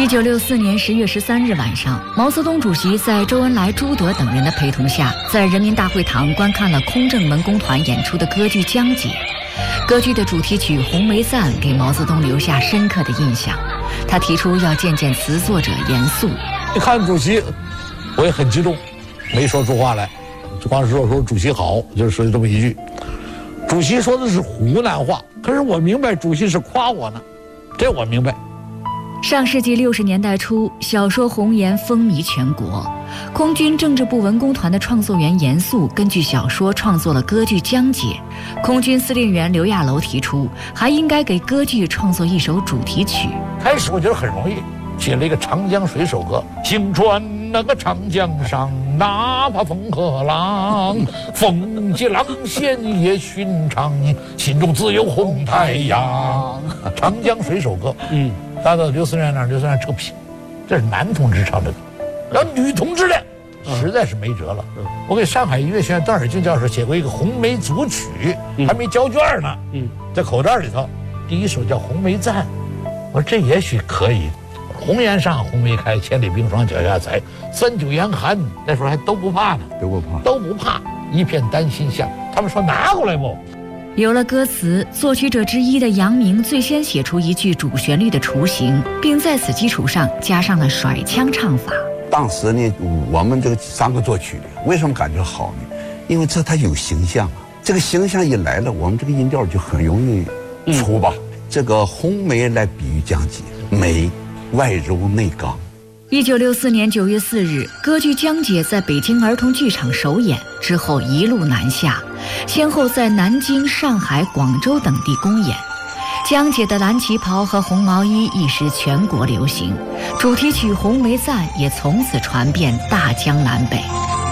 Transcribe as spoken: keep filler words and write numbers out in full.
一九六四年十月十三日晚上，毛泽东主席在周恩来、朱德等人的陪同下，在人民大会堂观看了空政文工团演出的歌剧《江姐》。歌剧的主题曲《红梅赞》给毛泽东留下深刻的印象。他提出要见见词作者严肃。 一看主席，我也很激动，没说出话来，就光是说说主席好，就说这么一句。主席说的是湖南话，可是我明白主席是夸我呢，这我明白。 上世纪六十年代初，小说《红岩》风靡全国。空军政治部文工团的创作员严肃根据小说创作了歌剧《江姐》。空军司令员刘亚楼提出，还应该给歌剧创作一首主题曲。 开始我觉得很容易，写了一个《长江水手歌》，行船那个长江上，哪怕风和浪，风急浪险也寻常，心中自有红太阳。长江水手歌，嗯，达到刘思源那儿，刘思源这个品，这是男同志唱的歌，然后女同志呢，实在是没辙了。嗯、我给上海音乐学院邓尔静教授写过一个《红梅组曲》，嗯、还没交卷呢，嗯，在口袋里头，第一首叫《红梅赞》，我说这也许可以。红颜上，红梅开，千里冰霜脚下踩，三九严寒，那时候还都不怕呢， 都不怕， 都不怕，一片丹心香。他们说拿过来不？ 有了歌词，作曲者之一的杨明最先写出一句主旋律的雏形，并在此基础上加上了甩腔唱法。 当时呢，我们这个三个作曲的为什么感觉好呢？因为这它有形象啊，这个形象一来了，我们这个音调就很容易出吧。嗯、这个红梅来比喻江姐，梅外柔内刚。 一九六四年九月四日，歌剧《江姐》在北京儿童剧场首演之后，一路南下，先后在南京、上海、广州等地公演。江姐的蓝旗袍和红毛衣一时全国流行，主题曲《红梅赞》也从此传遍大江南北。